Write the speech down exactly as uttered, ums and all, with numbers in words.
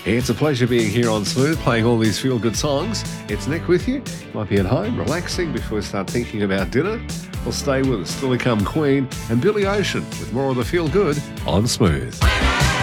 It's a pleasure being here on Smooth, playing all these feel-good songs. It's Nick with you. Might be at home, relaxing before we start thinking about dinner. Well, stay with us. Still to come, Queen and Billy Ocean with more of the feel-good on Smooth.